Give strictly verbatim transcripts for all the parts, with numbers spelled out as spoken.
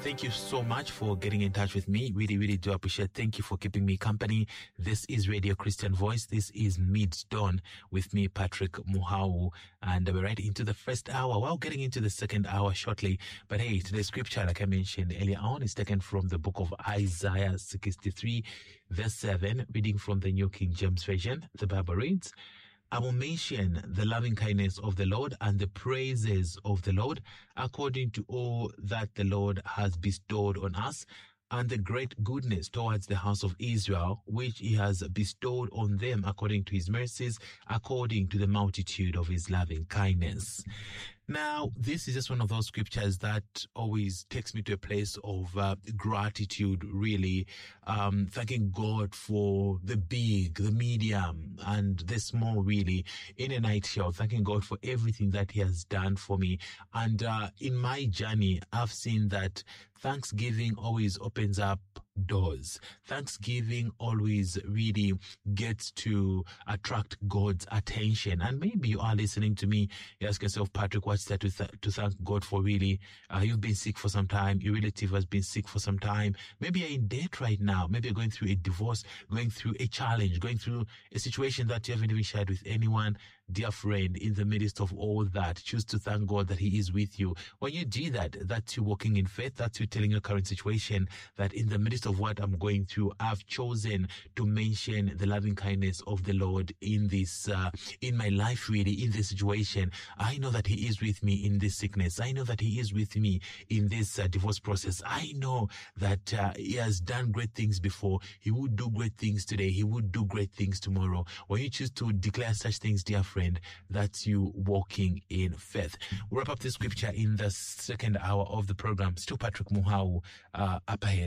Thank you so much for getting in touch with me. Really, really do appreciate. Thank you for keeping me company. This is Radio Christian Voice. This is Mid-Dawn with me, Patrick Muhau. And we're right into the first hour. Well, getting into the second hour shortly. But hey, today's scripture, like I mentioned earlier on, is taken from the book of Isaiah sixty-three, verse seven, reading from the New King James Version. The Bible reads, I will mention the loving kindness of the Lord and the praises of the Lord according to all that the Lord has bestowed on us, and the great goodness towards the house of Israel, which he has bestowed on them according to his mercies, according to the multitude of his loving kindness. Now, this is just one of those scriptures that always takes me to a place of uh, gratitude, really, um, thanking God for the big, the medium, and the small, really, in a nutshell, thanking God for everything that he has done for me. And uh, in my journey, I've seen that Thanksgiving always opens up doors. Thanksgiving always really gets to attract God's attention. And maybe you are listening to me, you ask yourself, Patrick, what's that to, th- to thank God for, really? Uh, you've been sick for some time. Your relative has been sick for some time. Maybe you're in debt right now. Maybe you're going through a divorce, going through a challenge, going through a situation that you haven't even shared with anyone. Dear friend, in the midst of all that, choose to thank God that he is with you. When you do that, that's you walking in faith. That's you telling your current situation that in the midst of what I'm going through, I've chosen to mention the loving kindness of the Lord in this, uh, in my life, really, in this situation. I know that he is with me in this sickness. I know that he is with me in this uh, divorce process. I know that uh, he has done great things before. He would do great things today. He would do great things tomorrow. When you choose to declare such things, dear friend, that's you walking in faith. We'll wrap up the scripture in the second hour of the program. Still Patrick Muhau, uh, up ahead.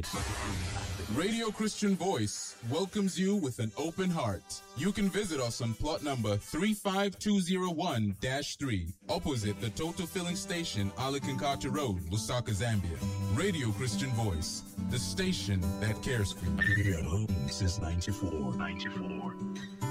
Radio Christian Voice welcomes you with an open heart. You can visit us on plot number three five two zero one dash three, opposite the Total Filling Station, Alikinkata Road, Lusaka, Zambia. Radio Christian Voice, the station that cares for you. Home since ninety-four. ninety-four.